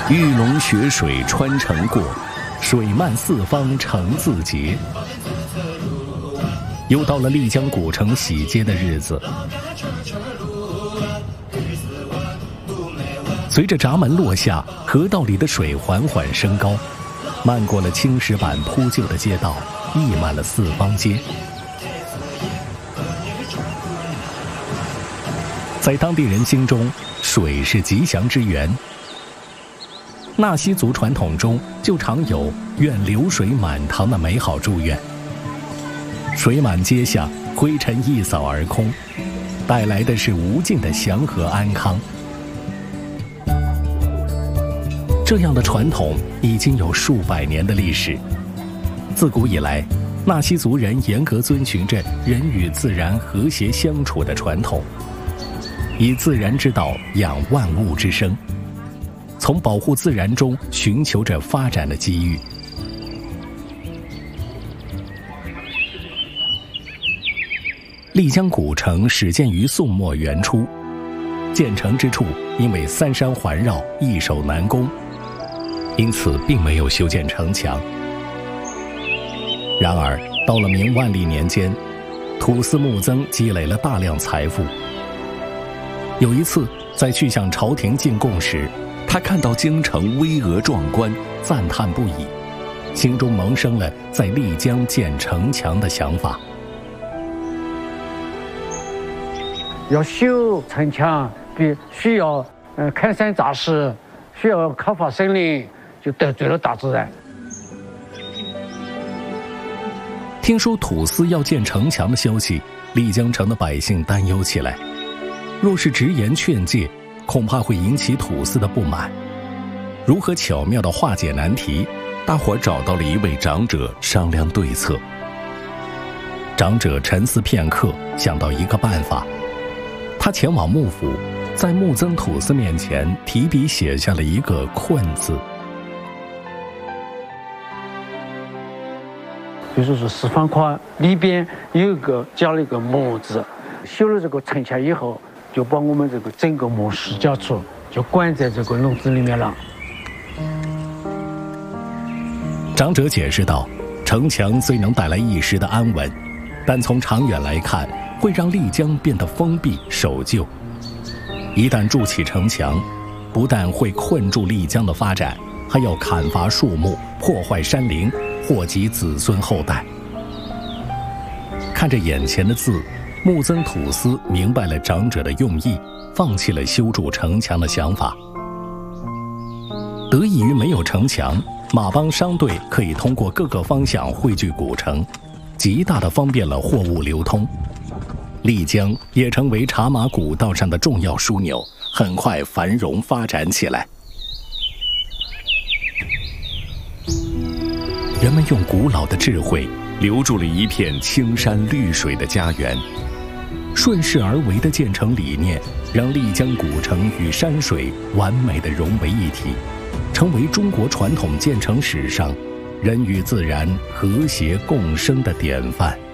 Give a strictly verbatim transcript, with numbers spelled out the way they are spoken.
玉龙雪水穿城过，水漫四方城自洁。又到了丽江古城洗街的日子，随着闸门落下，河道里的水缓缓升高，漫过了青石板铺就的街道，溢满了四方街。在当地人心中，水是吉祥之源。纳西族传统中就常有愿流水满塘的美好祝愿。水满街下，灰尘一扫而空，带来的是无尽的祥和安康。这样的传统已经有数百年的历史。自古以来，纳西族人严格遵循着人与自然和谐相处的传统，以自然之道养万物之生，从保护自然中寻求着发展的机遇。丽江古城始建于宋末元初，建成之处因为三山环绕，易守难攻，因此并没有修建城墙。然而到了明万历年间，土司穆曾积累了大量财富。有一次在去向朝廷进贡时，他看到京城巍峨壮观，赞叹不已，心中萌生了在丽江建城墙的想法。 要修城墙，必须要呃开山杂石，需要开发森林，就得罪了大自然。 听说土司要建城墙的消息，丽江城的百姓担忧起来。若是直言劝诫，恐怕会引起土司的不满。如何巧妙地化解难题？大伙找到了一位长者商量对策。长者沉思片刻，想到一个办法。他前往幕府，在穆曾土司面前提笔写下了一个困字。 比如说四方块里边有一个加了一个木字，修了这个城墙以后，就把我们这个整个木石家畜就关在这个笼子里面了。 长者解释道，城墙虽能带来一时的安稳，但从长远来看，会让丽江变得封闭守旧。一旦筑起城墙，不但会困住丽江的发展，还要砍伐树木，破坏山林，祸及子孙后代。看着眼前的字，穆曾土司明白了长者的用意，放弃了修筑城墙的想法。得益于没有城墙，马帮商队可以通过各个方向汇聚古城，极大地方便了货物流通。丽江也成为茶马古道上的重要枢纽，很快繁荣发展起来。人们用古老的智慧留住了一片青山绿水的家园，顺势而为的建成理念，让丽江古城与山水完美地融为一体，成为中国传统建成史上人与自然和谐共生的典范。